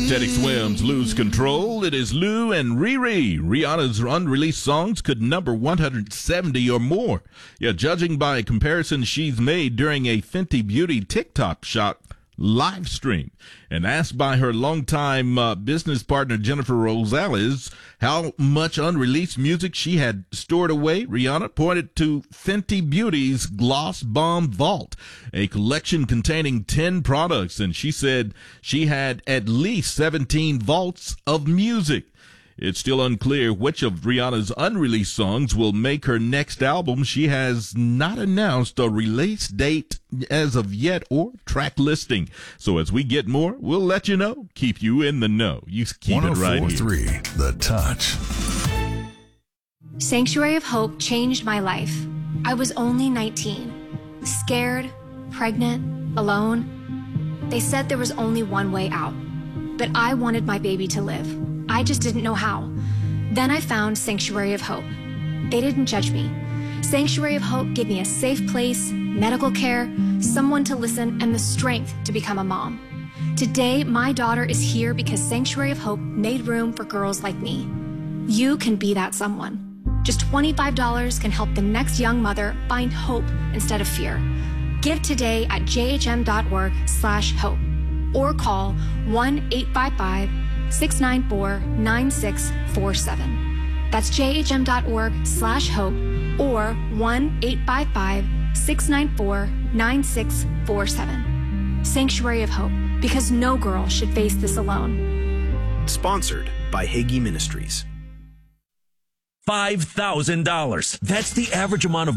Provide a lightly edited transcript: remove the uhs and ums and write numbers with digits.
Teddy Swims, Lose Control. It is Lou and Riri. Rihanna's unreleased songs could number 170 or more. Yeah, judging by a comparison she's made during a Fenty Beauty TikTok shop live stream. And asked by her longtime business partner Jennifer Rosales how much unreleased music she had stored away, Rihanna pointed to Fenty Beauty's Gloss Bomb Vault, a collection containing 10 products, and she said she had at least 17 vaults of music. It's still unclear which of Rihanna's unreleased songs will make her next album. She has not announced a release date as of yet or track listing. So as we get more, we'll let you know. Keep you in the know. You keep it right here. 104.3 The Touch. Sanctuary of Hope changed my life. I was only 19, scared, pregnant, alone. They said there was only one way out, but I wanted my baby to live. I just didn't know how. Then I found Sanctuary of Hope. They didn't judge me. Sanctuary of Hope gave me a safe place, medical care, someone to listen, and the strength to become a mom. Today, my daughter is here because Sanctuary of Hope made room for girls like me. You can be that someone. Just $25 can help the next young mother find hope instead of fear. Give today at jhm.org/hope or call 1-855-694-9647. That's jhm.org/hope or 1-855-694-9647. Sanctuary of Hope, because no girl should face this alone. Sponsored by Hagee Ministries. $5,000. That's the average amount of